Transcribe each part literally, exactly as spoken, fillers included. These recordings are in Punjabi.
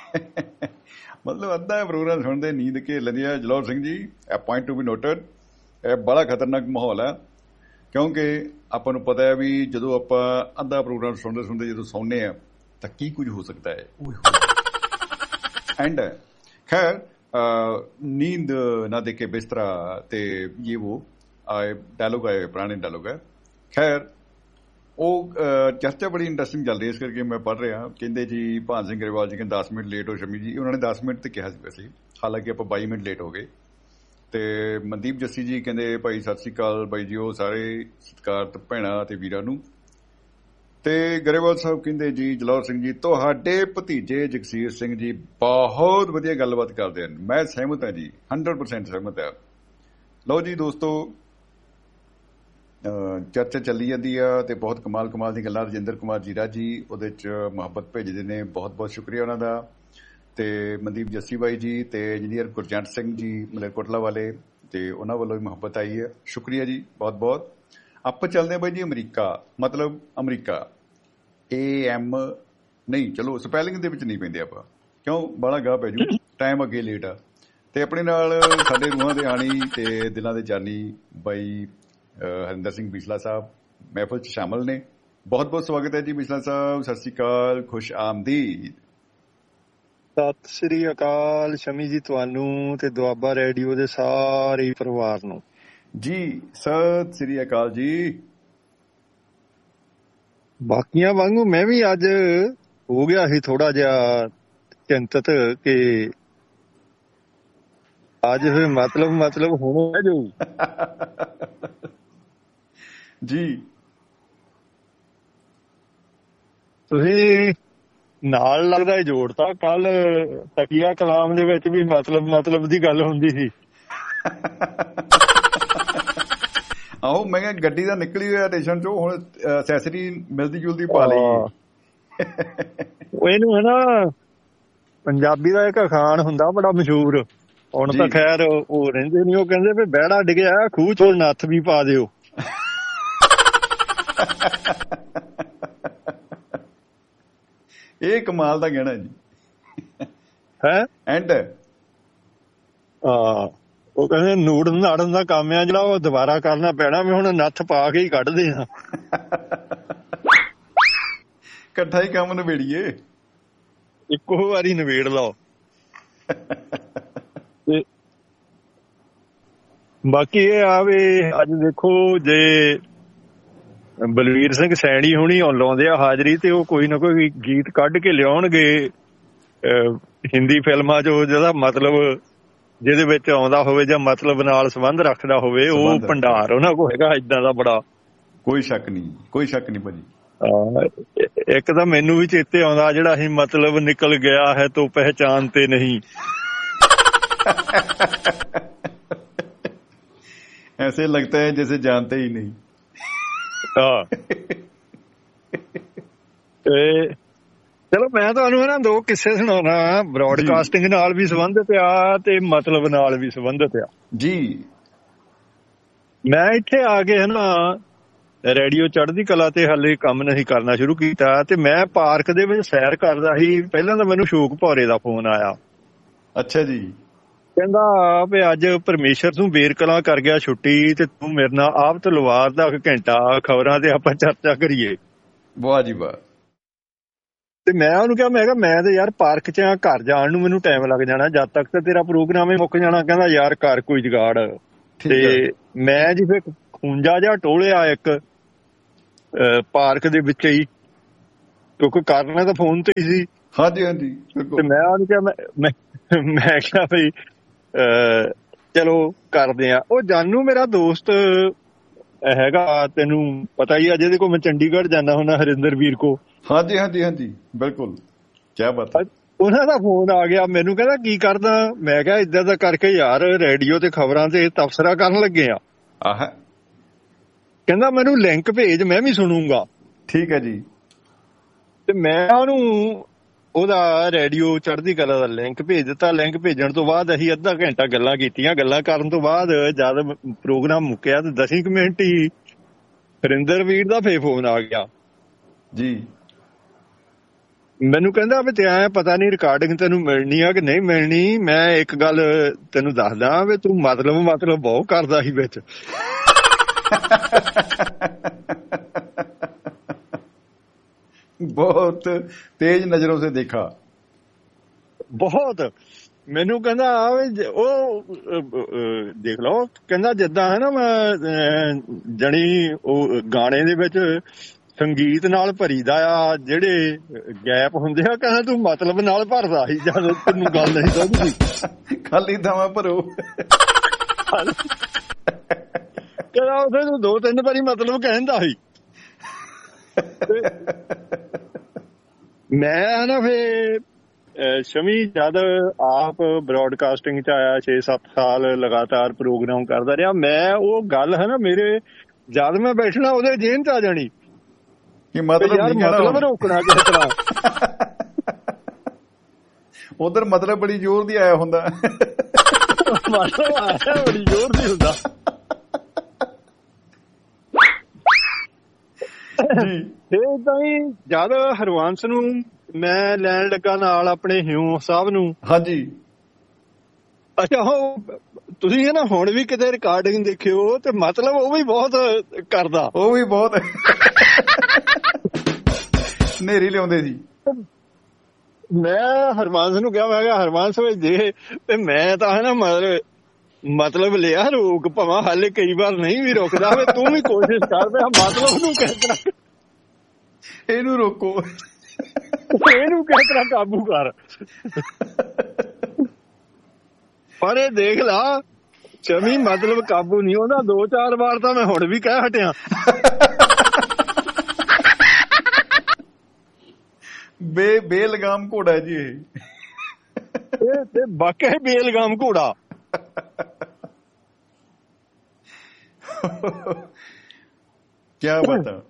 ਮਤਲਬ ਅੱਧਾ ਪ੍ਰੋਗਰਾਮ ਸੁਣਦੇ ਨੀਂਦ ਕੇ ਲੰਘਿਆ। ਜਲੌਰ ਸਿੰਘ ਜੀ, ਇਹ ਪੁਆਇੰਟ ਟੂ ਬੀ ਨੋਟਡ। ਇਹ ਬੜਾ ਖਤਰਨਾਕ ਮਾਹੌਲ ਹੈ, ਕਿਉਂਕਿ ਆਪਾਂ ਨੂੰ ਪਤਾ ਹੈ ਵੀ ਜਦੋਂ ਆਪਾਂ ਅੱਧਾ ਪ੍ਰੋਗਰਾਮ ਸੁਣਦੇ ਸੁਣਦੇ ਜਦੋਂ ਸੌਂਦੇ ਆ ਤਾਂ ਕੀ ਕੁਝ ਹੋ ਸਕਦਾ ਹੈ। ਐਂਡ ਖੈਰ नींद ना देखे बिस्तरा ते ये वो आए डायलॉग आए पुराने डायलॉग है। खैर ਉਹ ਚਰਚਾ ਬੜੀ ਇੰਟਰਸਟਿੰਗ ਚੱਲ ਰਹੀ ਹੈ, ਇਸ ਕਰਕੇ ਮੈਂ ਪੜ੍ਹ ਰਿਹਾ। ਕਹਿੰਦੇ ਜੀ ਭਾਨ ਸਿੰਘ ਗਰੇਵਾਲ ਜੀ ਕਹਿੰਦੇ ਦਸ ਮਿੰਟ ਲੇਟ ਹੋ ਸ਼ਮੀ ਜੀ। ਉਹਨਾਂ ਨੇ ਦਸ ਮਿੰਟ ਤੇ ਕਿਹਾ ਸੀ ਵੈਸੇ, ਹਾਲਾਂਕਿ ਆਪਾਂ ਬਾਈ ਮਿੰਟ ਲੇਟ ਹੋ ਗਏ। ਤੇ ਮਨਦੀਪ ਜੱਸੀ ਜੀ ਕਹਿੰਦੇ ਭਾਈ ਸਤਿ ਸ੍ਰੀ ਅਕਾਲ ਬਾਈ ਜੀ, ਉਹ ਸਾਰੇ ਸਤਿਕਾਰਤ ਭੈਣਾਂ ਤੇ ਵੀਰਾਂ ਨੂੰ। ਤੇ ਗਰੇਵਾਲ ਸਾਹਿਬ ਕਹਿੰਦੇ ਜੀ ਜਲੌਰ ਸਿੰਘ ਜੀ ਤੁਹਾਡੇ ਭਤੀਜੇ ਜਗਸੀਰ ਸਿੰਘ ਜੀ ਬਹੁਤ ਵਧੀਆ ਗੱਲਬਾਤ ਕਰਦੇ ਹਨ। ਮੈਂ ਸਹਿਮਤ ਹਾਂ ਜੀ, ਹੰਡਰਡ ਪਰਸੈਂਟ ਸਹਿਮਤ ਹਾਂ। ਲਓ ਜੀ ਦੋਸਤੋ, ਚਰਚਾ ਚੱਲੀ ਜਾਂਦੀ ਆ ਤੇ ਬਹੁਤ ਕਮਾਲ ਕਮਾਲ ਦੀਆਂ ਗੱਲਾਂ। ਰਜਿੰਦਰ ਕੁਮਾਰ ਜੀਰਾ ਜੀ ਉਹਦੇ ਚ ਮੁਹੱਬਤ ਭੇਜਦੇ ਨੇ, ਬਹੁਤ ਬਹੁਤ ਸ਼ੁਕਰੀਆ ਉਹਨਾਂ ਦਾ। ਤੇ ਮਨਦੀਪ ਜੱਸੀ ਬਾਈ ਜੀ ਤੇ ਇੰਜੀਨੀਅਰ ਗੁਰਜੰਟ ਸਿੰਘ ਜੀ ਮਲੇਰਕੋਟਲਾ ਵਾਲੇ, ਤੇ ਉਹਨਾਂ ਵੱਲੋਂ ਵੀ ਮੁਹੱਬਤ ਆਈ ਹੈ, ਸ਼ੁਕਰੀਆ ਜੀ ਬਹੁਤ ਬਹੁਤ। ਆਪਾਂ ਚੱਲਦੇ ਹਾਂ ਬਾਈ ਜੀ ਅਮਰੀਕਾ, ਮਤਲਬ ਅਮਰੀਕਾ ਏ ਐਮ ਨਹੀਂ, ਚਲੋ ਸਪੈਲਿੰਗ ਦੇ ਵਿੱਚ ਨਹੀਂ ਪੈਂਦੇ ਆਪਾਂ, ਕਿਉਂ ਬੜਾ ਗਾਹ ਪੈ ਜੂ, ਟਾਈਮ ਅੱਗੇ ਲੇਟ ਆ। ਤੇ ਆਪਣੇ ਨਾਲ ਸਾਡੇ ਰੂਹਾਂ ਦੇ ਆਣੀ ਤੇ ਦਿਲਾਂ ਦੇ ਜਾਨੀ ਬਾਈ ਹਰਿੰਦਰ ਸਿੰਘ ਬਿਸਲਾ ਸਾਹਿਬ ਮਹਿਫਲ ਚ ਸ਼ਾਮਲ ਨੇ। ਬਹੁਤ ਬਹੁਤ ਸਵਾਗਤ ਹੈ ਜੀ ਬਿਸਲਾ ਸਾਹਿਬ, ਸਤਿ ਸ੍ਰੀ ਅਕਾਲ, ਖੁਸ਼ ਆਮਦੀਦ। ਸਤਿ ਸ੍ਰੀ ਅਕਾਲ ਸ਼ਮੀ ਜੀ, ਤੁਹਾਨੂੰ ਤੇ ਦੁਆਬਾ ਰੇਡੀਓ ਦੇ ਸਾਰੇ ਪਰਿਵਾਰ ਨੂੰ ਜੀ। ਸਤਿ ਸ੍ਰੀ ਅਕਾਲ ਜੀ। ਬਾਕੀਆਂ ਵਾਂਗੂ ਮੈਂ ਵੀ ਅੱਜ ਹੋ ਗਿਆ ਸੀ ਥੋੜਾ ਜਿਹਾ ਚਿੰਤਤ ਕਿ ਅੱਜ ਫਿਰ ਮਤਲਬ ਮਤਲਬ ਹੋਣਾ ਜੋ ਜੀ। ਤੁਸੀਂ ਨਾਲ ਲੱਗਦਾ ਜੋੜਤਾ, ਕੱਲ ਤਕੀਆ ਕਲਾਮ ਦੇ ਵਿੱਚ ਵੀ ਮਤਲਬ ਮਤਲਬ ਦੀ ਗੱਲ ਹੁੰਦੀ ਸੀ। ਆਹੋ ਮੈਂ ਕਿਹਾ ਗੱਡੀ ਦਾ ਨਿਕਲੀ ਹੋਇਆ ਸਟੇਸ਼ਨ ਚੋਂ, ਹੁਣ ਅਸੈਸਰੀ ਮਿਲਦੀ ਜੁਲਦੀ ਪਾ ਲਈ। ਇਹਨੂੰ ਹੈ ਨਾ ਪੰਜਾਬੀ ਦਾ ਇੱਕ ਅਖਾਣ ਹੁੰਦਾ ਬੜਾ ਮਸ਼ਹੂਰ, ਹੁਣ ਤਾਂ ਖੈਰ ਉਹ ਰਹਿੰਦੇ ਨੀ, ਉਹ ਕਹਿੰਦੇ ਵੀ ਬਹਿੜਾ ਡਿੱਗਿਆ ਖੂਹ ਚੋਂ ਨੱਥ ਵੀ ਪਾ ਦਿਓ। ਇਹ ਕਮਾਲ ਦਾ ਕਹਿਣਾ ਜੀ ਹੈ। ਐਂਡ ਹਾਂ, ਉਹ ਕਹਿੰਦੇ ਨੂੜ ਨਾੜਨ ਦਾ ਕੰਮ ਆ ਜਿਹੜਾ ਉਹ ਦੁਬਾਰਾ ਕਰਨਾ ਪੈਣਾ, ਵੀ ਹੁਣ ਨੱਥ ਪਾ ਕੇ ਹੀ ਕੱਢਦੇ ਆ। ਇਕੱਠਾ ਹੀ ਕੰਮ ਨਿਬੇੜੀਏ, ਇੱਕੋ ਵਾਰੀ ਨਿਬੇੜ ਲਓ। ਤੇ ਬਾਕੀ ਇਹ ਆ ਵੀ ਅੱਜ ਦੇਖੋ, ਜੇ ਬਲਵੀਰ ਸਿੰਘ ਸੈਣੀ ਹੁਣੀ ਲਾਉਂਦੇ ਆ ਹਾਜ਼ਰੀ ਤੇ ਉਹ ਕੋਈ ਨਾ ਕੋਈ ਗੀਤ ਕੱਢ ਕੇ ਲਿਆਉਣਗੇ ਹਿੰਦੀ ਫਿਲਮਾਂ ਚ, ਜਿਹਦਾ ਮਤਲਬ ਜਿਹਦੇ ਵਿੱਚ ਆਉਂਦਾ ਹੋਵੇ ਜਾਂ ਮਤਲਬ ਨਾਲ ਸੰਬੰਧ ਰੱਖਦਾ ਹੋਵੇ, ਉਹ ਭੰਡਾਰ ਉਹਨਾਂ ਕੋਲ ਹੈਗਾ ਏਦਾਂ ਦਾ ਬੜਾ। ਕੋਈ ਸ਼ੱਕ ਨਹੀਂ, ਕੋਈ ਸ਼ੱਕ ਨਹੀਂ ਭਾਜੀ। ਇੱਕ ਤਾਂ ਮੈਨੂੰ ਵੀ ਚੇਤੇ ਆਉਂਦਾ ਜਿਹੜਾ ਅਸੀਂ ਮਤਲਬ ਨਿਕਲ ਗਿਆ ਹੈ ਤੋ ਪਹਿਚਾਨ ਤੇ ਨਹੀਂ, ਐਸੇ ਲੱਗਦਾ ਹੈ ਜੈਸੇ ਜਾਣਤੇ ਹੀ ਨਹੀਂ। ਹਾਂ ਤੇ ਚਲੋ ਮੈਂ ਤੁਹਾਨੂੰ ਨਾ ਦੋ ਕਿੱਸੇ ਸੁਣਾਉਣਾ, ਬ੍ਰੌਡਕਾਸਟਿੰਗ ਨਾਲ ਵੀ ਸੰਬੰਧਿਤ ਆ ਤੇ ਮਤਲਬ ਨਾਲ ਵੀ ਸੰਬੰਧਿਤ ਆ ਜੀ। ਮੈਂ ਇੱਥੇ ਆ ਕੇ ਨਾ ਰੇਡੀਓ ਚੜ੍ਹਦੀ ਕਲਾ ਤੇ ਹਾਲੇ ਕੰਮ ਨਹੀਂ ਕਰਨਾ ਸ਼ੁਰੂ ਕੀਤਾ, ਤੇ ਮੈਂ ਪਾਰਕ ਦੇ ਵਿੱਚ ਸੈਰ ਕਰਦਾ ਸੀ। ਪਹਿਲਾਂ ਤਾਂ ਮੈਨੂੰ ਸ਼ੌਕ ਭੌਰੇ ਦਾ ਫੋਨ ਆਇਆ। ਅੱਛਾ ਜੀ। ਕਹਿੰਦਾ ਵੀ ਅੱਜ ਪਰਮੇਸ਼ਰ ਤੂੰ ਬੇਰ ਕਲਾਂ ਕਰ ਗਿਆ ਛੁੱਟੀ, ਤੇ ਤੂੰ ਮੇਰੇ ਨਾਲ ਆਪ ਤਲਵਾਰ ਦਾ ਘੰਟਾ ਖਬਰਾਂ ਤੇ ਆਪਾਂ ਚਰਚਾ ਕਰੀਏ। ਵਾਹ ਜੀ ਵਾਹ। ਤੇ ਮੈਂ ਉਹਨੂੰ ਕਿਹਾ, ਮੈਂ ਕਿਹਾ ਮੈਂ ਤੇ ਯਾਰ ਪਾਰਕ ਚ ਘਰ ਜਾਣ ਨੂੰ ਮੈਨੂੰ ਟਾਈਮ ਲੱਗ ਜਾਣਾ, ਜਦ ਤੱਕ ਤੇ ਤੇਰਾ ਪ੍ਰੋਗਰਾਮ ਹੀ ਮੁੱਕ ਜਾਣਾ। ਕਹਿੰਦਾ ਯਾਰ ਕਰ ਕੋਈ ਜੁਗਾੜ। ਤੇ ਮੈਂ ਜੀ ਫਿਰ ਖੂੰਜਾ ਜਿਹਾ ਟੋਲਿਆ ਇੱਕ ਪਾਰਕ ਦੇ ਵਿੱਚ ਹੀ, ਕਿਉਂਕਿ ਕਰਨਾ ਤਾਂ ਫੋਨ ਤੇ ਹੀ ਸੀ। ਹਾਂਜੀ ਹਾਂਜੀ। ਤੇ ਮੈਂ ਉਹਨੂੰ ਕਿਹਾ, ਮੈਂ ਮੈਂ ਕਿਹਾ ਬਈ ਚਲੋ ਕਰਦੇ ਆ। ਉਹ ਜਾਨੂ ਮੇਰਾ ਦੋਸਤ ਹੈਗਾ, ਤੈਨੂੰ ਪਤਾ ਹੀ ਆ, ਜਿਹਦੇ ਕੋਲ ਮੈਂ ਚੰਡੀਗੜ੍ਹ ਜਾਂਦਾ ਹੁੰਦਾ, ਹਰਿੰਦਰ ਵੀਰ ਕੋ। ਹਾਂਜੀ ਹਾਂਜੀ ਹਾਂਜੀ ਬਿਲਕੁਲ, ਕਿਆ ਬਾਤ। ਉਹਨਾਂ ਦਾ ਫੋਨ ਆ ਗਿਆ, ਮੈਨੂੰ ਕਹਿੰਦਾ ਕੀ ਕਰਦਾ। ਮੈਂ ਕਿਹਾ ਏਦਾਂ ਦਾ ਕਰਕੇ ਯਾਰ ਰੇਡੀਓ ਤੇ ਖਬਰਾਂ ਤੇ ਤਬਸਰਾ ਕਰਨ ਲੱਗੇ ਆ। ਆਹ ਕਹਿੰਦਾ ਮੈਨੂੰ ਲਿੰਕ ਭੇਜ, ਮੈਂ ਵੀ ਸੁਣੂਗਾ। ਠੀਕ ਹੈ ਜੀ। ਤੇ ਮੈਂ ਉਹਨੂੰ ਉਹਦਾ ਰੇਡੀਓ ਚੜ੍ਹਦੀ ਕਲਾ ਦਾ ਲਿੰਕ ਭੇਜ ਦਿੱਤਾ। ਲਿੰਕ ਭੇਜਣ ਤੋਂ ਬਾਅਦ ਅਸੀਂ ਅੱਧਾ ਘੰਟਾ ਗੱਲਾਂ ਕੀਤੀਆਂ। ਗੱਲਾਂ ਕਰਨ ਤੋਂ ਬਾਅਦ ਜਦ ਪ੍ਰੋਗਰਾਮ ਮੁੱਕਿਆ ਤੇ ਦਸ ਕੁ ਮਿੰਟ ਹੀ ਹਰਿੰਦਰ ਵੀਰ ਦਾ ਫੇਰ ਫੋਨ ਆ ਗਿਆ ਜੀ। ਮੈਨੂੰ ਕਹਿੰਦਾ ਵੀ ਤੇ ਐ ਪਤਾ ਨਹੀਂ ਰਿਕਾਰਡਿੰਗ ਤੈਨੂੰ ਮਿਲਣੀ ਆ ਕਿ ਨਹੀਂ ਮਿਲਣੀ। ਮੈਂ ਇੱਕ ਗੱਲ ਤੈਨੂੰ ਦੱਸਦਾ ਵੀ ਤੂੰ ਮਤਲਬ ਮਤਲਬ ਬਹੁਤ ਕਰਦਾ ਸੀ ਵਿੱਚ। ਬਹੁਤ ਤੇਜ਼ ਨਜ਼ਰੋਂ ਸੇ ਦੇਖਾ। ਬਹੁਤ ਮੈਨੂੰ ਕਹਿੰਦਾ ਉਹ ਦੇਖ ਲਓ, ਕਹਿੰਦਾ ਜਿੱਦਾਂ ਹੈ ਨਾ ਮੈਂ ਜਣੀ ਉਹ ਗਾਣੇ ਦੇ ਵਿੱਚ ਸੰਗੀਤ ਨਾਲ ਭਰੀਦਾ ਆ, ਜਿਹੜੇ ਗੈਪ ਹੁੰਦੇ ਆ, ਕਹਿੰਦਾ ਤੂੰ ਮਤਲਬ ਨਾਲ ਭਰਦਾ ਸੀ ਜਦ ਤੈਨੂੰ ਗੱਲ ਨਹੀਂ ਸਮਝਦੀ। ਖਾਲੀ ਥਾਵਾਂ ਭਰੋ। ਕਹਿੰਦਾ ਉੱਥੇ ਤੂੰ ਦੋ ਤਿੰਨ ਵਾਰੀ ਮਤਲਬ ਕਹਿੰਦਾ ਸੀ। ਮੈਂ ਨਾ ਫੇ ਸ਼ਮੀ ਜਦ ਆਪ ਬ੍ਰੌਡਕਾਸਟਿੰਗ ਚ ਆਇਆ, ਛੇ ਸੱਤ ਸਾਲ ਲਗਾਤਾਰ ਪ੍ਰੋਗਰਾਮ ਕਰਦਾ ਰਿਹਾ, ਮੈਂ ਉਹ ਗੱਲ ਹੈ ਨਾ ਮੇਰੇ ਜਦ ਮੈਂ ਬੈਠਣਾ ਉਹਦੇ ਜੇਨ ਚ ਆ ਜਾਣੀ ਕਿ ਮਤਲਬ ਯਾਰ ਮਤਲਬ ਰੋਕਣਾ ਕਿਸ ਤਰ੍ਹਾਂ। ਉਧਰ ਮਤਲਬ ਬੜੀ ਜ਼ੋਰ ਦੀ ਆਇਆ ਹੁੰਦਾ। ਮਤਲਬ ਆਇਆ ਬੜੀ ਜ਼ੋਰ ਦੀ ਹੁੰਦਾ ਜੀ। ਏਦਾਂ ਹੀ ਜਦ ਹਰਵੰਸ ਨੂੰ ਮੈਂ ਲੈਣ ਲੱਗਾ ਨਾਲ ਆਪਣੇ ਹਿਊ ਸਾਹਿਬ ਨੂੰ। ਹਾਂਜੀ। ਅੱਛਾ ਉਹ ਤੁਸੀਂ ਹੈ ਨਾ ਹੁਣ ਵੀ ਕਿਤੇ ਰਿਕਾਰਡਿੰਗ ਦੇਖਿਓ ਤੇ ਮਤਲਬ ਉਹ ਵੀ ਬਹੁਤ ਕਰਦਾ। ਉਹ ਵੀ ਬਹੁਤ ਨੇਰੀ ਲਿਆਉਂਦੇ ਸੀ। ਮੈਂ ਹਰਵੰਸ ਨੂੰ ਕਿਹਾ, ਮੈਂ ਕਿਹਾ ਹਰਵੰਸ ਵਿੱਚ ਜੇ ਤੇ ਮੈਂ ਤਾਂ ਹੈ ਨਾ ਮਤਲਬ ਮਤਲਬ ਲਿਆ ਰੋਕ, ਭਾਵੇਂ ਹਾਲੇ ਕਈ ਵਾਰ ਨਹੀਂ ਵੀ ਰੁਕਦਾ ਹੋਵੇ, ਤੂੰ ਵੀ ਕੋਸ਼ਿਸ਼ ਕਰ ਪਿਆ ਮਤਲਬ ਨੂੰ ਕਿਸ ਤਰ੍ਹਾਂ ਇਹਨੂੰ ਰੋਕੋ, ਇਹਨੂੰ ਕਿਸ ਤਰ੍ਹਾਂ ਕਾਬੂ ਕਰ। ਪਰ ਇਹ ਦੇਖ ਲਾ ਸ਼ਮੀ ਮਤਲਬ ਕਾਬੂ ਨਹੀਂ ਹੁੰਦਾ। ਦੋ ਚਾਰ ਵਾਰ ਤਾਂ ਮੈਂ ਹੁਣ ਵੀ ਕਹਿ ਹਟਿਆ। ਬੇ ਬੇਲਗਾਮ ਘੋੜਾ ਜੀ ਇਹ ਤੇ ਵਾਕਿਆ ਬੇਲਗਾਮ ਘੋੜਾ। ਕਿਆ ਬਾਤ।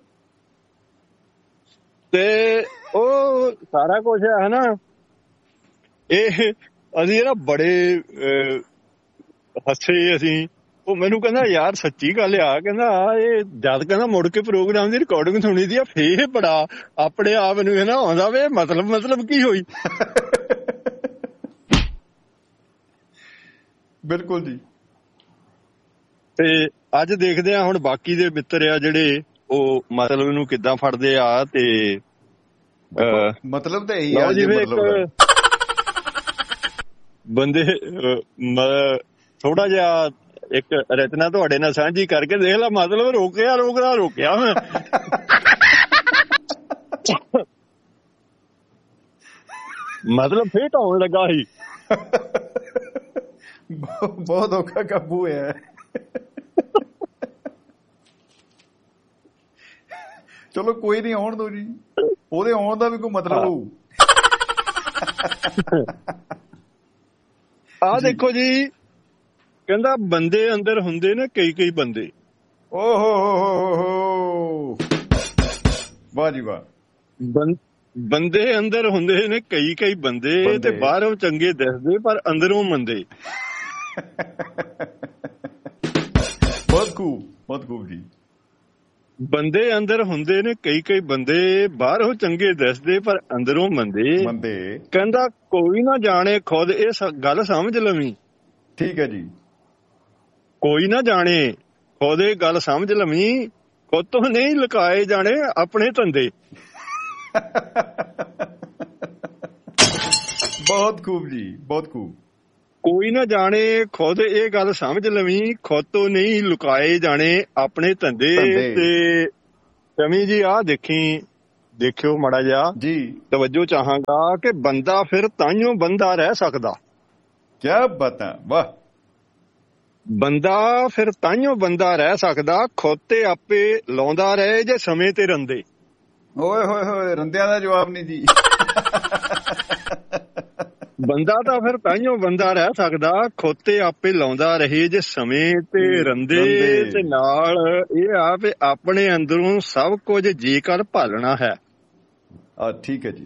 ਤੇ ਉਹ ਸਾਰਾ ਕੁਛ ਹੈ ਨਾ, ਇਹ ਅਸੀਂ ਨਾ ਬੜੇ ਹੱਸੇ ਅਸੀਂ। ਉਹ ਮੈਨੂੰ ਕਹਿੰਦਾ ਯਾਰ ਸੱਚੀ ਗੱਲ ਆ, ਕਹਿੰਦਾ ਇਹ ਜਦ ਕਹਿੰਦਾ ਮੁੜ ਕੇ ਪ੍ਰੋਗਰਾਮ ਦੀ ਰਿਕਾਰਡਿੰਗ ਸੁਣੀ ਦੀ ਆ ਫੇਰ ਬੜਾ ਆਪਣੇ ਆਪ ਨੂੰ ਹੈ ਨਾ ਆਉਂਦਾ ਵੇ ਮਤਲਬ ਮਤਲਬ ਕੀ ਹੋਈ। ਬਿਲਕੁਲ ਜੀ। ਤੇ ਅੱਜ ਦੇਖਦੇ ਆ ਹੁਣ ਬਾਕੀ ਦੇ ਮਿੱਤਰ ਆ ਜਿਹੜੇ ਉਹ ਮਤਲਬ ਨੂੰ ਕਿੱਦਾਂ ਫੜਦੇ ਆ। ਤੇ ਮਤਲਬ ਤਾਂ ਇਹੀ ਆ ਜਿਵੇਂ ਬੰਦੇ ਥੋੜਾ ਜਿਹਾ ਇੱਕ ਰਚਨਾ ਤੁਹਾਡੇ ਨਾਲ ਸਾਂਝੀ ਕਰਕੇ ਦੇਖ ਲਾ, ਮਤਲਬ ਰੋਕਿਆ ਰੋਕਦਾ ਰੋਕਿਆ ਮੈਂ। ਮਤਲਬ ਫੇਰ ਢਾਉਣ ਲੱਗਾ ਸੀ। ਬਹੁਤ ਔਖਾ ਕਾਬੂ ਹੋਇਆ। ਚਲੋ ਕੋਈ ਨਹੀਂ, ਆਉਣ ਦੋ ਜੀ, ਉਹਦੇ ਆਉਣ ਦਾ ਵੀ ਕੋਈ ਮਤਲਬ ਹੋਊ। ਆ ਦੇਖੋ ਜੀ, ਕਹਿੰਦਾ ਬੰਦੇ ਅੰਦਰ ਹੁੰਦੇ ਨੇ ਕਈ ਕਈ ਬੰਦੇ। ਓ ਹੋ ਹੋ ਹੋ, ਵਾਹ ਜੀ ਵਾਹ। ਬੰਦੇ ਅੰਦਰ ਹੁੰਦੇ ਨੇ ਕਈ ਕਈ ਬੰਦੇ ਤੇ ਬਾਹਰੋਂ ਚੰਗੇ ਦਿਖਦੇ ਪਰ ਅੰਦਰੋਂ ਮੰਦੇ। ਬਹੁਤ ਖੂਬ, ਬਹੁਤ ਖੂਬ ਜੀ। ਬੰਦੇ ਅੰਦਰ ਹੁੰਦੇ ਨੇ ਕਈ ਕਈ ਬੰਦੇ, ਬਾਹਰੋਂ ਚੰਗੇ ਦਿਸਦੇ ਪਰ ਅੰਦਰੋਂ ਮੰਦੇ ਮੰਦੇ। ਕਹਿੰਦਾ ਕੋਈ ਨਾ ਜਾਣੇ ਖੁਦ ਇਹ ਗੱਲ ਸਮਝ ਲਵੀਂ। ਠੀਕ ਹੈ ਜੀ। ਕੋਈ ਨਾ ਜਾਣੇ ਖੁਦ ਇਹ ਗੱਲ ਸਮਝ ਲਵੀਂ, ਖੁਦ ਤੋਂ ਨਹੀਂ ਲੁਕਾਏ ਜਾਣੇ ਆਪਣੇ ਧੰਦੇ। ਬਹੁਤ ਖੂਬ ਜੀ, ਬਹੁਤ ਖੂਬ। ਕੋਈ ਨਾ ਜਾਣੇ ਖੁਦ ਇਹ ਗੱਲ ਸਮਝ ਲਵੀਂ, ਖੁਦ ਤੋਂ ਨਹੀਂ ਲੁਕਾਏ ਜਾਣੇ ਆਪਣੇ ਧੰਦੇ। ਤੇ ਸ਼ਮੀ ਜੀ ਆਹ ਦੇਖੀ, ਦੇਖਿਓ ਮਾੜਾ ਜਿਹਾ ਜੀ, ਤਵੱਜੋ ਚਾਹਾਂਗਾ ਕਿ ਬੰਦਾ ਫਿਰ ਤਾਂਹੀਓ ਬੰਦਾ ਰਹਿ ਸਕਦਾ। ਕਿਆ ਬਾਤਾਂ, ਵਾਹ। ਬੰਦਾ ਫਿਰ ਤਾਂਹੀਓ ਬੰਦਾ ਰਹਿ ਸਕਦਾ, ਖੁਦ ਤੇ ਆਪੇ ਲਾਉਂਦਾ ਰਹੇ ਜੇ ਸਮੇਂ ਤੇ ਰੰਦੇ। ਓਏ ਹੋਏ ਹੋਏ, ਰੰਦਿਆਂ ਦਾ ਜਵਾਬ ਨਹੀਂ ਜੀ। ਬੰਦਾ ਤਾਂ ਫਿਰ ਤਾਂਹੀਓ ਬੰਦਾ ਰਹਿ ਸਕਦਾ, ਖੁਦ ਤੇ ਆਪੇ ਲਾਉਂਦਾ ਰਹੇ ਜੇ ਸਮੇਂ ਤੇ ਰੰਦੇ। ਤੇ ਨਾਲ ਇਹ ਆ ਵੀ ਆਪਣੇ ਅੰਦਰੋਂ ਸਭ ਕੁਝ ਜੇਕਰ ਭਾਲਣਾ ਹੈ। ਆ ਠੀਕ ਹੈ ਜੀ।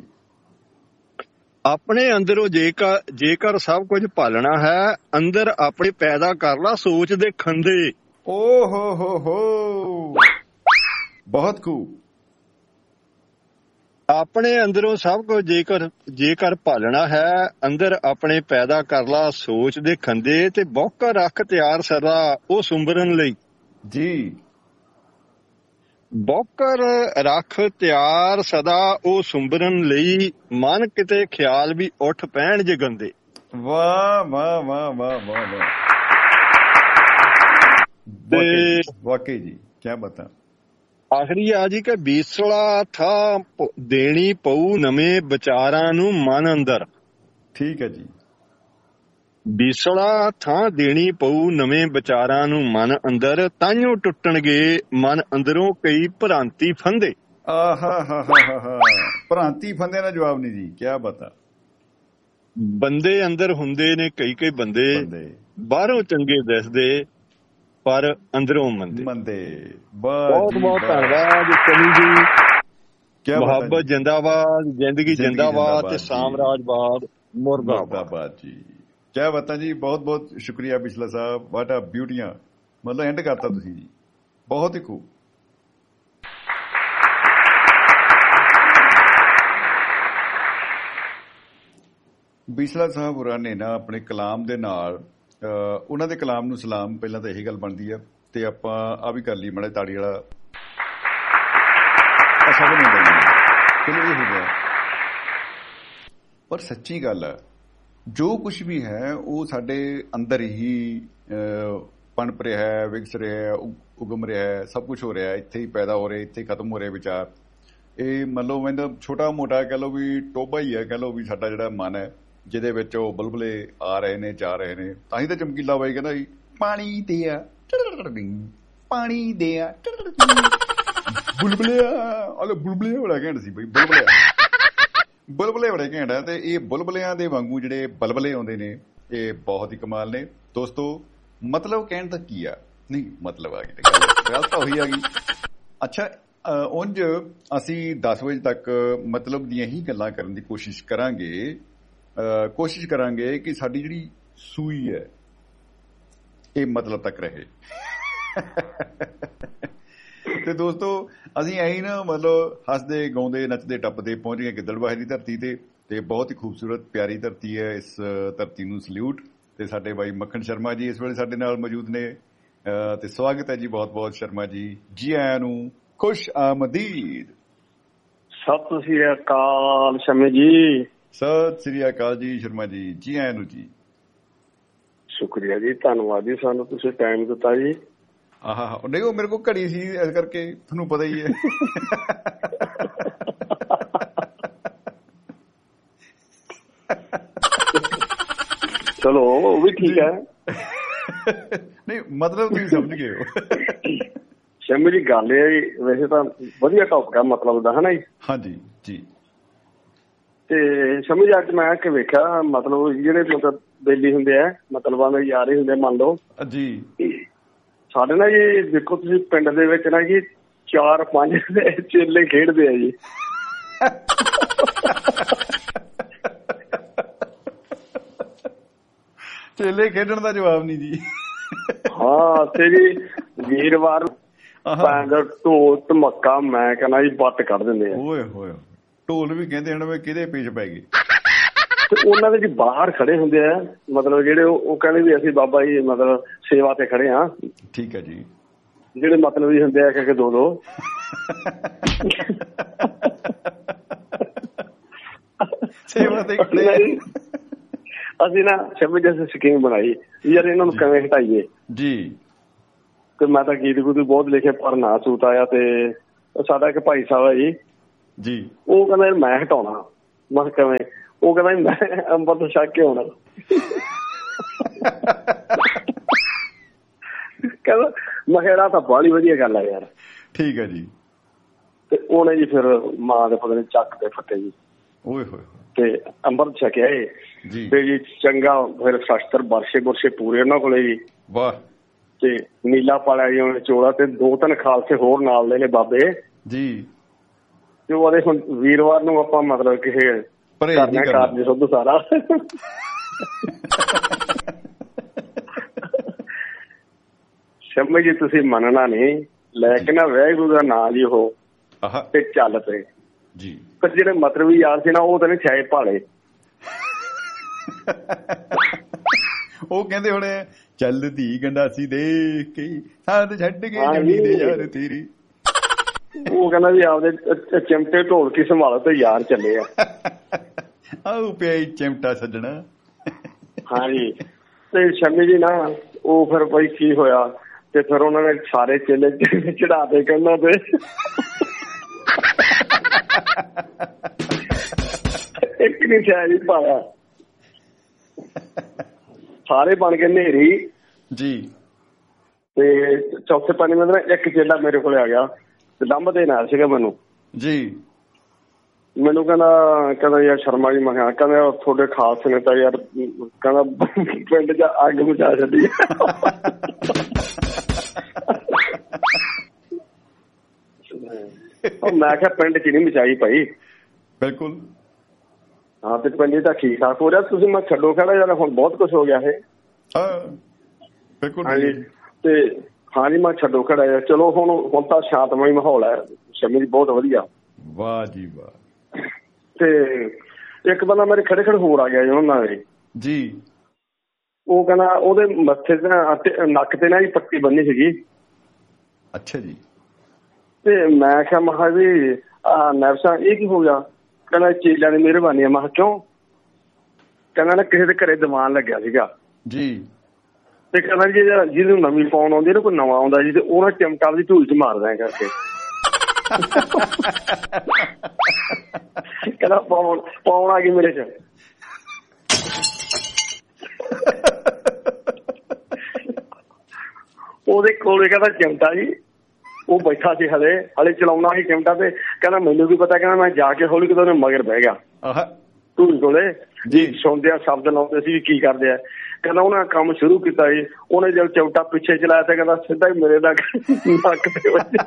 ਆਪਣੇ ਅੰਦਰੋਂ ਜੇਕਰ ਜੇਕਰ ਸਭ ਕੁਝ ਭਾਲਣਾ ਹੈ, ਅੰਦਰ ਆਪਣੇ ਪੈਦਾ ਕਰ ਲਾ ਸੋਚ ਦੇ ਖੰਦੇ। ਓ ਹੋ ਹੋ ਹੋ, ਬਹੁਤ ਖੂਬ। ਆਪਣੇ ਅੰਦਰੋਂ ਸਭ ਕੁਝ ਜੇਕਰ ਜੇਕਰ ਭਾਲਣਾ ਹੈ, ਅੰਦਰ ਆਪਣੇ ਪੈਦਾ ਕਰ ਲਾ ਸੋਚ ਦੇ ਖੰਦੇ, ਤੇ ਬੌਕਰ ਰੱਖ ਤਿਆਰ ਸਦਾ ਉਹ ਸੁੰਬਰਨ ਲਈ। ਜੀ ਬੌਕਰ ਰੱਖ ਤਿਆਰ ਸਦਾ ਉਹ ਸੁੰਬਰਨ ਲਈ, ਮਨ ਕਿਤੇ ਖਿਆਲ ਵੀ ਉੱਠ ਪੈਣ ਜੇ ਗੰਦੇ। ਵਾਹ ਵਾਹ ਵਾਹ ਵਾਹ ਵਾਹ ਵਾਹ, ਵਾਕਈ ਜੀ ਕਿਆ ਬਤਾ। ਆਖਰੀ ਆ ਜੀ ਕਿ ਬੀਸਲਾ ਥਾਂ ਦੇਣੀ ਪਊ ਨਵੇਂ ਵਿਚਾਰਾਂ ਨੂੰ ਮਨ ਅੰਦਰ। ਠੀਕ ਹੈ ਜੀ। ਬੀਸਲਾ ਥਾਂ ਦੇਣੀ ਪਊ ਨਵੇਂ ਵਿਚਾਰਾਂ ਨੂੰ ਮਨ ਅੰਦਰ, ਤਾਂਹੀਓ ਟੁੱਟਣਗੇ ਮਨ ਅੰਦਰੋਂ ਕਈ ਭ੍ਰਾਂਤੀ ਫੰਦੇ। ਆਹਾ ਹਾ ਹਾ ਹਾ, ਭ੍ਰਾਂਤੀ ਫੰਦੇ ਦਾ ਜਵਾਬ ਨਹੀਂ ਜੀ, ਕਿਆ ਬਤਾ। ਬੰਦੇ ਅੰਦਰ ਹੁੰਦੇ ਨੇ ਕਈ ਕਈ ਬੰਦੇ, ਬਾਹਰੋਂ ਚੰਗੇ ਦਿਸਦੇ ਪਰ ਅੰਦਰੋਂ ਮੰਦੇ ਮੰਦੇ। ਬਹੁਤ ਬਹੁਤ ਧੰਨਵਾਦ ਕਵੀ ਜੀ। ਮੁਹੱਬਤ ਜਿੰਦਾਬਾਦ, ਜ਼ਿੰਦਗੀ ਜਿੰਦਾਬਾਦ ਤੇ ਸਾਮਰਾਜਵਾਦ ਮੁਰਦਾਬਾਦ ਜੀ। ਕਿਆ ਬਤਾ ਜੀ, ਬਹੁਤ ਬਹੁਤ ਸ਼ੁਕਰੀਆ ਬਿਸਲਾ ਸਾਹਿਬ। ਵਾਟ ਆ ਬਿਊਟੀਆਂ, ਮਤਲਬ ਐਂਡ ਕਰਤਾ ਤੁਸੀਂ ਜੀ, ਬਹੁਤ ਹੀ ਖੂਬ। ਬਿਸਲਾ ਸਾਹਿਬ ਹੋਰਾਂ ਨੇ ਨਾ ਆਪਣੇ ਕਲਾਮ ਦੇ ਨਾਲ, ਉਹਨਾਂ ਦੇ ਕਲਾਮ ਨੂੰ ਸਲਾਮ ਪਹਿਲਾਂ ਤਾਂ ਇਹੀ ਗੱਲ ਬਣਦੀ ਆ, ਤੇ ਆਪਾਂ ਆ ਵੀ ਕਰ ਲਈ ਮਾੜਾ ਤਾੜੀ ਵਾਲਾ ਅਸਾ ਵੀ ਨਹੀਂ ਚਲੋ ਇਹ ਹੋ ਗਿਆ। ਪਰ ਸੱਚੀ ਗੱਲ ਆ, ਜੋ ਕੁਛ ਵੀ ਹੈ ਉਹ ਸਾਡੇ ਅੰਦਰ ਹੀ ਪਣਪ ਰਿਹਾ ਹੈ, ਵਿਕਸ ਰਿਹਾ ਹੈ, ਉਗਮ ਰਿਹਾ ਹੈ, ਸਭ ਕੁਛ ਹੋ ਰਿਹਾ, ਇੱਥੇ ਹੀ ਪੈਦਾ ਹੋ ਰਿਹਾ, ਇੱਥੇ ਹੀ ਖਤਮ ਹੋ ਰਿਹਾ ਵਿਚਾਰ। ਇਹ ਮੰਨ ਲਓ ਮੈਂ ਛੋਟਾ ਮੋਟਾ ਕਹਿ ਲਓ ਵੀ ਟੋਭਾ ਹੀ ਹੈ, ਕਹਿ ਲਓ ਵੀ ਸਾਡਾ ਜਿਹੜਾ ਮਨ ਹੈ, ਜਿਹਦੇ ਵਿੱਚ ਉਹ ਬੁਲਬੁਲੇ ਆ ਰਹੇ ਨੇ, ਜਾ ਰਹੇ ਨੇ। ਤਾਂ ਹੀ ਤਾਂ ਚਮਕੀਲਾ ਬਾਈ ਕਹਿੰਦਾ ਸੀ ਪਾਣੀ ਦੇ ਆ ਪਾਣੀ ਦੇ ਆ ਬੁਲਬੁਲਿਆ, ਅਲੇ ਬੁਲਬੁਲੇ ਬੜਾ ਘੈਂਟ ਸੀ ਬਈ, ਬੁਲਬੁਲਿਆ ਬੁਲਬੁਲੇ ਬੜੇ ਘੈਂਟ ਆ। ਤੇ ਇਹ ਬੁਲਬੁਲਿਆਂ ਦੇ ਵਾਂਗੂ ਜਿਹੜੇ ਬਲਬਲੇ ਆਉਂਦੇ ਨੇ, ਇਹ ਬਹੁਤ ਹੀ ਕਮਾਲ ਨੇ ਦੋਸਤੋ। ਮਤਲਬ ਕਹਿਣ ਦਾ ਕੀ ਆ, ਨਹੀਂ ਮਤਲਬ ਆ ਗਈ ਗੱਲ ਤਾਂ ਉਹੀ ਆ ਗਈ। ਅੱਛਾ, ਉਂਝ ਅਸੀਂ ਦਸ ਵਜੇ ਤੱਕ ਮਤਲਬ ਦੀਆਂ ਹੀ ਗੱਲਾਂ ਕਰਨ ਦੀ ਕੋਸ਼ਿਸ਼ ਕਰਾਂਗੇ, ਕੋਸ਼ਿਸ਼ ਕਰਾਂਗੇ ਕਿ ਸਾਡੀ ਜਿਹੜੀ ਸੂਈ ਹੈ ਇਹ ਮਤਲਬ ਤੱਕ ਰਹੇ। ਤੇ ਦੋਸਤੋ ਅਸੀਂ ਐਂ ਨਾ ਮਤਲਬ ਹੱਸਦੇ ਗਾਉਂਦੇ ਨੱਚਦੇ ਟੱਪਦੇ ਪਹੁੰਚ ਗਏ ਗਿੱਦੜਬਾਹੇ ਦੀ ਧਰਤੀ ਤੇ। ਤੇ ਬਹੁਤ ਹੀ ਖੂਬਸੂਰਤ ਪਿਆਰੀ ਧਰਤੀ ਹੈ, ਇਸ ਧਰਤੀ ਨੂੰ ਸਲੂਟ। ਤੇ ਸਾਡੇ ਬਾਈ ਮੱਖਣ ਸ਼ਰਮਾ ਜੀ ਇਸ ਵੇਲੇ ਸਾਡੇ ਨਾਲ ਮੌਜੂਦ ਨੇ, ਤੇ ਸਵਾਗਤ ਹੈ ਜੀ ਬਹੁਤ ਬਹੁਤ ਸ਼ਰਮਾ ਜੀ, ਜੀ ਆਇਆਂ ਨੂੰ, ਖੁਸ਼ ਆਮਦੀਦ। ਸਤਿ ਸ੍ਰੀ ਅਕਾਲ ਸ਼ਮੇ ਜੀ। ਸਤਿ ਸ੍ਰੀ ਅਕਾਲ ਜੀ ਸ਼ਰਮਾ ਜੀ, ਜੀ ਆਇਆਂ ਨੂੰ ਜੀ। ਸ਼ੁਕਰੀਆ ਜੀ, ਧੰਨਵਾਦ ਜੀ, ਸਾਨੂੰ ਤੁਸੀਂ ਟਾਈਮ ਦਿੱਤਾ ਜੀ। ਆਹ ਨਹੀਂ, ਉਹ ਮੇਰੇ ਕੋਲ ਘੜੀ ਸੀ ਇਸ ਕਰਕੇ, ਤੁਹਾਨੂੰ ਪਤਾ ਹੀ ਹੈ। ਚਲੋ ਉਹ ਵੀ ਠੀਕ ਹੈ। ਨਹੀਂ ਮਤਲਬ ਤੁਸੀਂ ਸਮਝ ਗਏ ਹੋ। ਸ਼ਮੀ ਜੀ ਗੱਲ ਇਹ ਵੈਸੇ ਤਾਂ ਵਧੀਆ ਟੌਪਿਕ ਆ ਮਤਲਬ ਦਾ, ਹਨਾ ਜੀ। ਹਾਂਜੀ ਜੀ। ਤੇ ਸ਼ਮੀ ਜੀ ਅੱਜ ਮੈਂ ਕਿ ਵੇਖਿਆ ਮਤਲਬ ਜਿਹੜੇ ਮਤਲਬ ਬੇਲੀ ਹੁੰਦੇ ਆ, ਮਤਲਬਾਂ ਦੇ ਯਾਰ ਹੀ ਹੁੰਦੇ, ਮੰਨ ਲਓ ਜੀ ਸਾਡੇ ਨਾ ਜੀ ਦੇਖੋ ਤੁਸੀਂ ਪਿੰਡ ਦੇ ਵਿੱਚ ਨਾ ਜੀ ਚਾਰ ਪੰਜ ਚੇਲੇ ਖੇਡਦੇ ਆ ਜੀ। ਚੇਲੇ ਖੇਡਣ ਦਾ ਜਵਾਬ ਨਹੀਂ ਜੀ। ਹਾਂ ਤੇ ਜੀ ਵੀਰਵਾਰ ਢੋਲ ਧਮੱਕਾ ਮੈਂ ਕਹਿੰਦਾ ਜੀ ਬੱਟ ਕੱਢ ਦਿੰਦੇ ਆ। ਓਏ ਹੋਏ, ਢੋਲ ਵੀ ਕਹਿੰਦੇ ਹੁਣ ਵੀ ਕਿਹਦੇ ਪਿੱਛ ਪੈ ਗਏ। ਤੇ ਉਹਨਾਂ ਦੇ ਜੀ ਬਾਹਰ ਖੜੇ ਹੁੰਦੇ ਆ, ਮਤਲਬ ਜਿਹੜੇ ਉਹ ਕਹਿੰਦੇ ਵੀ ਅਸੀਂ ਬਾਬਾ ਜੀ ਮਤਲਬ ਸੇਵਾ ਤੇ ਖੜੇ ਹਾਂ। ਠੀਕ ਹੈ ਜੀ। ਜਿਹੜੇ ਮਤਲਬ ਵੀ ਹੁੰਦੇ ਆ ਕਿ ਦੋ ਦੋ ਸੇਵਾ ਤੇ ਖੜੇ। ਅਸੀਂ ਨਾ ਸ਼ਮੀ ਜੈਸੇ ਸਕੀਮ ਬਣਾਈ ਯਾਰ ਇਹਨਾਂ ਨੂੰ ਕਿਵੇਂ ਹਟਾਈਏ ਜੀ। ਤੇ ਮੈਂ ਤਾਂ ਗੀਤ ਗੂਤ ਬਹੁਤ ਲਿਖੇ ਪਰ ਨਾ ਸੂਤ ਆਇਆ। ਤੇ ਸਾਡਾ ਇੱਕ ਭਾਈ ਸਾਹਿਬ ਹੈ ਜੀ ਜੀ, ਉਹ ਕਹਿੰਦਾ ਮੈਂ ਹਟਾਉਣਾ। ਮੈਂ ਕਿਵੇਂ? ਉਹ ਕਹਿੰਦਾ ਮੈਂ ਅੰਮ੍ਰਿਤ ਛਕ ਕੇ ਆਉਣਾ। ਕਹਿੰਦਾ ਮੈਂ ਕਿਹਾ ਤਾਂ ਬਾਹਲੀ ਵਧੀਆ ਗੱਲ ਆ ਯਾਰ। ਠੀਕ ਹੈ ਜੀ। ਤੇ ਉਹਨੇ ਜੀ ਫਿਰ ਮਾਂ ਦੇ ਪਤਾ ਨੀ ਚੱਕ ਤੇ ਫੱਟੇ ਜੀ। ਓਏ ਹੋਏ। ਤੇ ਅੰਮ੍ਰਿਤ ਛਕਿਆ ਜੀ। ਤੇ ਜੀ ਚੰਗਾ ਫਿਰ ਸ਼ਸਤਰ ਬਰਸ਼ੇ ਬੁਰਸ਼ੇ ਪੂਰੇ ਉਹਨਾਂ ਕੋਲੇ ਜੀ। ਵਾਹ। ਤੇ ਨੀਲਾ ਪਾਲਿਆ ਜੀ ਉਹਨੇ ਚੋਲਾ, ਤੇ ਦੋ ਤਿੰਨ ਖਾਲਸੇ ਹੋਰ ਨਾਲ ਦੇ ਨੇ ਬਾਬੇ ਜੀ। ਤੇ ਉਹਦੇ ਹੁਣ ਵੀਰਵਾਰ ਨੂੰ ਆਪਾਂ ਮਤਲਬ ਕਿਸੇ ਕਰਨਾ ਕਾਰਜ ਸੁੱਧ ਸਾਰਾ। ਸ਼ਮੀ ਜੀ ਤੁਸੀਂ ਮੰਨਣਾ ਨਹੀਂ, ਲੈ ਕੇ ਨਾ ਵਾਹਿਗੁਰੂ ਦਾ ਨਾਂ ਜੀ ਉਹ ਤੇ ਚੱਲ ਪਏ ਜੀ। ਪਰ ਜਿਹੜੇ ਮਤਲਬੀ ਯਾਰ ਸੀ ਨਾ ਉਹ ਤਾਂ ਨਹੀਂ ਛਾਏ ਭਾਲੇ। ਉਹ ਕਹਿੰਦੇ ਹੁਣ ਚੱਲ ਧੀ ਗੰਡਾਸੀ ਦੇਖ ਕੇ ਸਾਥ ਛੱਡ ਕੇ ਜੁੜੀ ਦੇ ਯਾਰ ਤੇਰੀ। ਉਹ ਕਹਿੰਦਾ ਵੀ ਆਪਦੇ ਚਿਮਟੇ ਢੋਲਕੀ ਸੰਭਾਲੋ ਤੇ ਯਾਰ ਚੱਲੇ ਆ। ਆਹ ਪਿਆ ਚਿਮਟਾ ਛੱਡਣਾ। ਹਾਂਜੀ ਤੇ ਸ਼ਮੀ ਜੀ ਨਾ ਉਹ ਫਿਰ ਬਈ ਕੀ ਹੋਇਆ ਤੇ ਫਿਰ ਉਹਨਾਂ ਨੇ ਸਾਰੇ ਚੇਲੇ ਚੜਾ ਦੇ ਕਹਿੰਦਾ ਤੇ ਇੱਕ ਨੀ ਸ਼ਾਇਦ ਪਾਇਆ, ਸਾਰੇ ਬਣ ਕੇ ਨੇਰੀ ਜੀ। ਤੇ ਚੌਥੇ ਪੰਜ ਮਿੰਟ ਨਾ ਇੱਕ ਚੇਲਾ ਮੇਰੇ ਕੋਲ ਆ ਗਿਆ ਤੇ ਲੰਬ ਦੇ ਨਾਲ ਸੀਗਾ ਮੈਨੂੰ ਜੀ। ਮੈਨੂੰ ਕਹਿੰਦਾ ਕਹਿੰਦਾ ਯਾਰ ਸ਼ਰਮਾ ਜੀ, ਮੈਂ ਕਿਹਾ ਕਹਿੰਦਾ ਤੁਹਾਡੇ ਖਾਸ ਨੇ ਤਾਂ ਯਾਰ ਕਹਿੰਦਾ ਪਿੰਡ ਚ ਅੱਗ ਮਚਾ ਛੱਡੀ। ਮੈਂ ਕਿਹਾ ਪਿੰਡ ਚ ਨਹੀਂ ਮਚਾਈ ਭਾਈ। ਬਿਲਕੁਲ ਹਾਂ ਤੇ ਪਿੰਡ ਤਾਂ ਠੀਕ ਠਾਕ ਹੋ ਰਿਹਾ, ਤੁਸੀਂ ਮੈਂ ਛੱਡੋ ਖੜਾ ਯਾਰ ਹੁਣ ਬਹੁਤ ਕੁਛ ਹੋ ਗਿਆ ਇਹ। ਬਿਲਕੁਲ ਹਾਂਜੀ ਤੇ ਹਾਂਜੀ ਮੈਂ ਛੱਡੋ ਖੜਾ ਯਾਰ। ਚਲੋ ਹੁਣ ਹੁਣ ਤਾਂ ਸ਼ਾਂਤਮਈ ਮਾਹੌਲ ਹੈ ਸ਼ਮੀ ਜੀ, ਬਹੁਤ ਵਧੀਆ। ਵਾਹ ਜੀ ਵਾਹ। ਤੇ ਇੱਕ ਬੰਦਾ ਮੇਰੇ ਖੜੇ ਖੜੇ ਹੋਰ ਆ ਗਿਆ ਜੀ ਉਹਨਾਂ ਨਾਲ ਜੀ। ਉਹ ਕਹਿੰਦਾ ਉਹਦੇ ਮੱਥੇ ਤੇ ਨੱਕ ਤੇ ਨਾ ਜੀ ਪੱਟੀ ਬੰਨੀ ਸੀਗੀ। ਅੱਛਾ ਜੀ। ਤੇ ਮੈਂ ਕਿਹਾ ਮਹਾ ਵੀ ਆਹ ਨੈਬਸਾ ਇਹ ਕੀ ਹੋ ਗਿਆ? ਕਹਿੰਦਾ ਚੇਲਿਆਂ ਦੀ ਮਿਹਰਬਾਨੀ ਆ। ਮੈਂ ਕਿਹਾ ਕਿਉਂ? ਕਹਿੰਦਾ ਨਾ ਕਿਸੇ ਦੇ ਘਰੇ ਦੀਵਾਨ ਲੱਗਿਆ ਸੀਗਾ ਜੀ। ਤੇ ਕਹਿੰਦਾ ਜੀ ਜਿਹਨੂੰ ਨਵੀਂ ਪਾਉਣ ਆਉਂਦੀ ਨਾ ਕੋਈ ਨਵਾਂ ਆਉਂਦਾ ਜੀ ਤੇ ਉਹਨਾਂ ਚਮਟਾ ਦੀ ਢੂਲ ਚ ਮਾਰਦਾ ਕਰਕੇ। ਕਹਿੰਦਾ ਪਾਉਣ ਪਾਉਣ ਆ ਗਈ ਮੇਰੇ ਚ। ਉਹਦੇ ਕੋਲ ਕਹਿੰਦਾ ਚਮਟਾ ਜੀ, ਉਹ ਬੈਠਾ ਸੀ ਹਲੇ ਹਲੇ ਚਲਾਉਣਾ ਸੀ ਚਮਟਾ ਤੇ ਕਹਿੰਦਾ ਮੈਨੂੰ ਵੀ ਪਤਾ, ਕਹਿੰਦਾ ਮੈਂ ਜਾ ਕੇ ਹੌਲੀ ਕਿਤੇ ਉਹਨੇ ਮਗਰ ਬਹਿ ਗਿਆ ਢੂਲ ਕੋਲੇ ਜੀ। ਸੁਣਦੇ ਆ ਸ਼ਬਦ ਲਾਉਂਦੇ ਸੀ ਕੀ ਕਰਦੇ ਆ। ਕਹਿੰਦਾ ਉਹਨਾਂ ਕੰਮ ਸ਼ੁਰੂ ਕੀਤਾ ਜੀ, ਉਹਨੇ ਜਦ ਚਮਟਾ ਪਿੱਛੇ ਚਲਾਇਆ ਤੇ ਕਹਿੰਦਾ ਸਿੱਧਾ ਹੀ ਮੇਰੇ ਨੱਕ ਤੇ ਵੱਜਿਆ।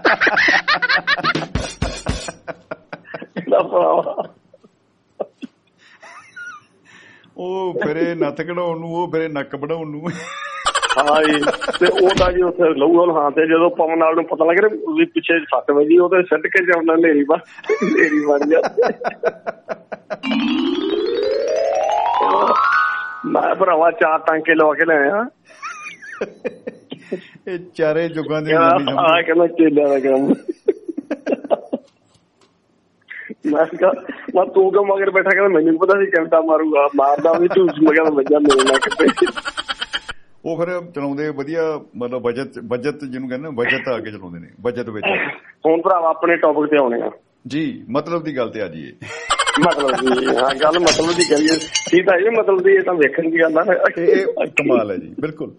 ਉਹ ਫਿਰੇ ਨੱਥ ਕਢਾਉਣ ਨੂੰ, ਉਹ ਫਿਰੇ ਨੱਕ ਵਢਾਉਣ ਨੂੰ। ਹਾਂ ਜੀ ਤੇ ਉਹ ਤਾਂ ਜੀ ਉੱਥੇ ਲਹੂ ਹਾਂ ਤੇ ਜਦੋਂ ਪਵਨ ਨਾਲ ਨੂੰ ਪਤਾ ਲੱਗ ਰਿਹਾ ਵੀ ਪਿੱਛੇ ਸੱਟ ਵੱਜੀ ਉਹ ਤੇ ਸਿੱਟ ਕੇ ਜਾਉਂਦਾ ਨੇਰੀ ਬਸ ਨੇਰੀ ਬਣ ਜਾ। ਮੈਂ ਭਰਾਵਾ ਚਾਰ ਟਾਂਕੇ ਲਵਾ ਕੇ ਲਿਆਇਆ। ਇਹ ਚਾਰੇ ਜੁਗਾਂ ਦੇ ਆ ਕਹਿੰਦਾ ਚੇਲਿਆਂ ਦਾ ਕੰਮ। ਮੈਂ ਕਿਹਾ ਮੈਂ ਤੂੰ ਕਿਉਂ ਮਗਰ ਬੈਠਾ? ਕਹਿੰਦਾ ਮੈਨੂੰ ਪਤਾ ਸੀ ਚਮਟਾ ਮਾਰੂਗਾ, ਮਾਰਦਾ ਵੀ ਝੂਠ ਮਗਰ ਵੱਜਾ ਮੇਰੇ ਨੱਕ ਤੇ। ਉਹ ਫਿਰ ਚਲਾਉਂਦੇ ਵਧੀਆ, ਮਤਲਬ ਬਜਟ ਬਜਟ ਜਿਹਨੂੰ ਕਹਿੰਦੇ ਬਜਟ ਆ ਕੇ ਚਲਾਉਂਦੇ ਨੇ, ਬਜਟ ਵਿੱਚ। ਹੁਣ ਭਰਾਵਾ ਆਪਣੇ ਟੌਪਿਕ ਤੇ ਆਉਣੇ ਆ ਜੀ, ਮਤਲਬ ਦੀ ਗੱਲ ਤੇ ਆ ਜਾਈਏ। ਮਤਲਬ ਦੀ ਹਾਂ ਗੱਲ ਮਤਲਬ ਦੀ ਕਰੀਏ। ਠੀਕ ਹੈ ਜੀ, ਮਤਲਬ ਦੀ ਇਹ ਤਾਂ ਵੇਖਣ ਦੀ ਗੱਲ ਆ, ਇਹ ਕਮਾਲ ਹੈ ਜੀ। ਬਿਲਕੁਲ।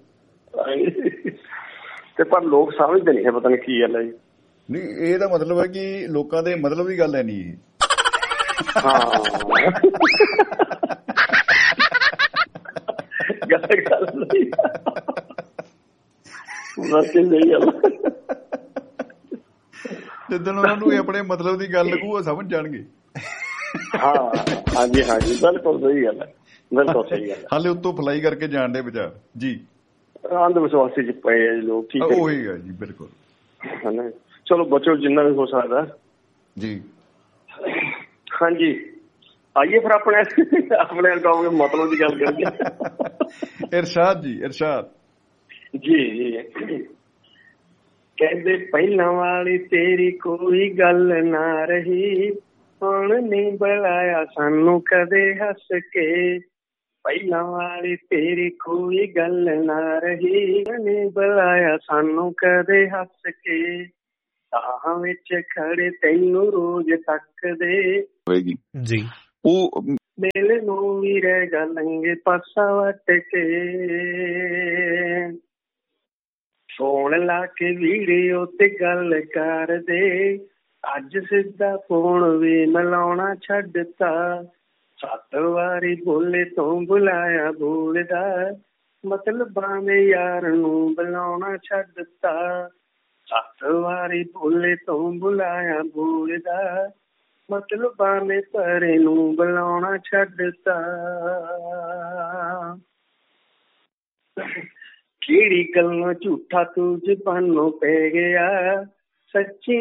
ਤੇ ਪਰ ਲੋਕ ਸਮਝਦੇ ਨਹੀਂ, ਪਤਾ ਨਹੀਂ ਕੀ ਗੱਲ ਹੈ ਜੀ। ਨਹੀਂ ਇਹਦਾ ਮਤਲਬ ਹੈ ਕਿ ਲੋਕਾਂ ਦੇ ਮਤਲਬ ਦੀ ਗੱਲ ਹੈ ਨਹੀਂ ਇਹ। ਹਾਂ ਗੱਲ ਗੱਲ ਨਹੀਂ ਜਿੱਦਣ ਉਹਨਾਂ ਨੂੰ ਆਪਣੇ ਮਤਲਬ ਦੀ ਗੱਲ ਲੱਗੂ ਉਹ ਸਮਝ ਜਾਣਗੇ। ਹਾਂ ਹਾਂਜੀ ਹਾਂਜੀ ਬਿਲਕੁਲ ਸਹੀ ਗੱਲ ਹੈ, ਬਿਲਕੁਲ ਸਹੀ ਗੱਲ ਹੈ। ਹਾਲੇ ਉੱਤੋਂ ਫਲਾਈ ਕਰਕੇ ਜਾਣ ਦੇ ਵਿਚਾਰ ਜੀ ਅੰਧ ਵਿਸ਼ਵਾਸੀ ਚ ਪਏ ਆ ਲੋਕ। ਠੀਕ ਹੈ ਉਹੀ ਹੈ ਜੀ ਬਿਲਕੁਲ। ਚਲੋ ਬਚੋ ਜਿੰਨਾ ਵੀ ਹੋ ਸਕਦਾ ਜੀ। ਹਾਂਜੀ ਆਈਏ ਫਿਰ ਆਪਣੇ ਆਪਣੇ ਟੌਪਿਕ ਮਤਲਬ ਦੀ ਗੱਲ ਕਰੀਏ। ਇਰਸ਼ਾਦ ਜੀ ਇਰਸ਼ਾਦ ਜੀ ਜੀ। ਕਹਿੰਦੇ ਪਹਿਲਾਂ ਵਾਲੀ ਤੇਰੀ ਕੋਈ ਗੱਲ ਨਾ ਰਹੀ, ਹੁਣ ਨੀ ਬੁਲਾਇਆ ਸਾਨੂੰ ਕਦੇ ਹੱਸ ਕੇ। ਪਹਿਲਾਂ ਵਾਲੀ ਤੇਰੀ ਕੋਈ ਗੱਲ ਨਾ ਰਹੀ, ਨੀ ਬੁਲਾਇਆ ਸਾਨੂੰ ਕਦੇ ਹੱਸ ਕੇ। ਸਾਹਾਂ ਵਿੱਚ ਖੜੇ ਤੈਨੂੰ ਰੋਜ਼ ਤੱਕਦੇ ਜੀ। ਉਹ ਦਿਲ ਨੂੰ ਵੀ ਰਹਿ ਗਾ ਲੰਗੇ ਪਾਸਾ ਵੱਟ ਕੇ। ਫੋਨ ਲਾ ਕੇ ਵੀਡੀਓ ਤੇ ਗੱਲ ਕਰਦੇ, ਅੱਜ ਸਿੱਧਾ ਫੋਨ ਵੀ ਮਿਲਾਉਣਾ ਛੱਡਤਾ। ਸੱਤ ਵਾਰੀ ਬੋਲੇ ਤੋਂ ਬੁਲਾਇਆ ਬੋਲਦਾ, ਮਤਲਬਾਂ ਦੇ ਯਾਰ ਨੂੰ ਬੁਲਾਉਣਾ ਛੱਡਤਾ। ਸੱਤ ਵਾਰੀ ਬੋਲੇ ਤੋਂ ਬੁਲਾਇਆ ਬੋਲਦਾ, ਮਤਲਬਾਂ ਦੇ ਪਰੇ ਨੂੰ ਬੁਲਾਉਣਾ ਛੱਡਤਾ। ਕਿਹੜੀ ਗੱਲੋਂ ਝੂਠਾ ਤੂੰ ਜ਼ਬਾਨੋਂ ਪੈ ਗਿਆ, ਸੱਚੀ